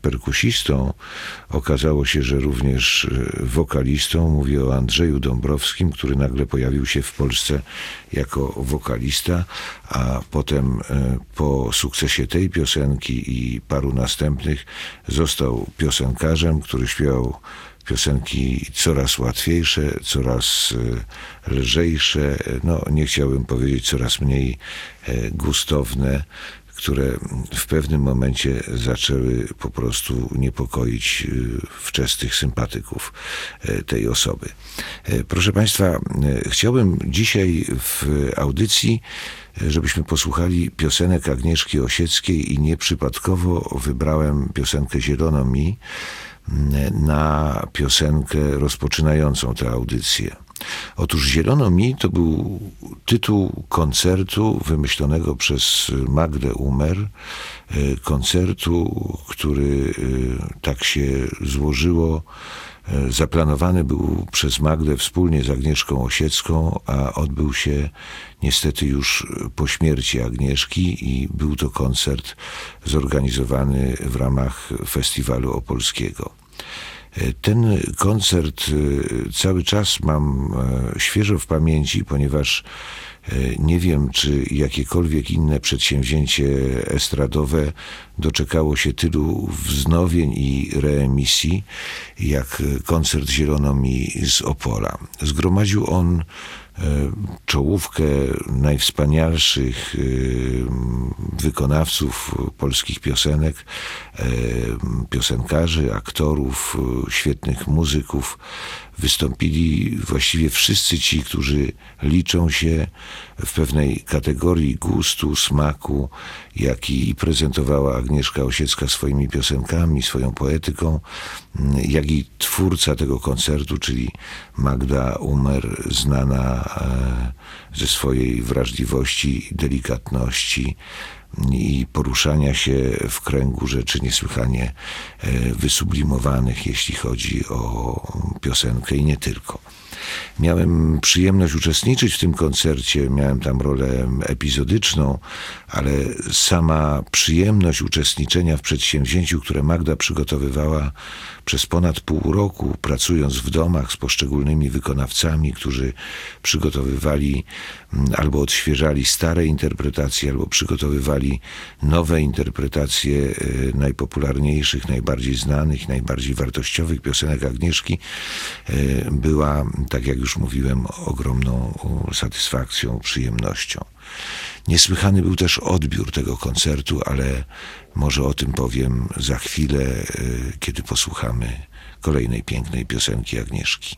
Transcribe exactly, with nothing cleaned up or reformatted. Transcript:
perkusistą, okazało się, że również wokalistą. Mówię o Andrzeju Dąbrowskim, który nagle pojawił się w Polsce jako wokalista, a potem po sukcesie tej piosenki i paru następnych został piosenkarzem, który śpiewał piosenki coraz łatwiejsze, coraz lżejsze, no nie chciałbym powiedzieć coraz mniej gustowne, które w pewnym momencie zaczęły po prostu niepokoić wczesnych sympatyków tej osoby. Proszę Państwa, chciałbym dzisiaj w audycji, żebyśmy posłuchali piosenek Agnieszki Osieckiej i nieprzypadkowo wybrałem piosenkę Zielono mi na piosenkę rozpoczynającą tę audycję. Otóż Zielono mi to był tytuł koncertu wymyślonego przez Magdę Umer, koncertu, który tak się złożyło, zaplanowany był przez Magdę wspólnie z Agnieszką Osiecką, a odbył się niestety już po śmierci Agnieszki i był to koncert zorganizowany w ramach Festiwalu Opolskiego. Ten koncert cały czas mam świeżo w pamięci, ponieważ nie wiem, czy jakiekolwiek inne przedsięwzięcie estradowe doczekało się tylu wznowień i reemisji, jak koncert Zielono mi z Opola. Zgromadził on czołówkę najwspanialszych wykonawców polskich piosenek, piosenkarzy, aktorów, świetnych muzyków. Wystąpili właściwie wszyscy ci, którzy liczą się w pewnej kategorii gustu, smaku, jaki prezentowała Agnieszka Osiecka swoimi piosenkami, swoją poetyką, jak i twórca tego koncertu, czyli Magda Umer, znana ze swojej wrażliwości, delikatności i poruszania się w kręgu rzeczy niesłychanie wysublimowanych, jeśli chodzi o piosenkę i nie tylko. Miałem przyjemność uczestniczyć w tym koncercie, miałem tam rolę epizodyczną, ale sama przyjemność uczestniczenia w przedsięwzięciu, które Magda przygotowywała przez ponad pół roku, pracując w domach z poszczególnymi wykonawcami, którzy przygotowywali albo odświeżali stare interpretacje, albo przygotowywali nowe interpretacje najpopularniejszych, najbardziej znanych, najbardziej wartościowych piosenek Agnieszki, była, tak jak już mówiłem, ogromną satysfakcją, przyjemnością. Niesłychany był też odbiór tego koncertu, ale może o tym powiem za chwilę, kiedy posłuchamy kolejnej pięknej piosenki Agnieszki.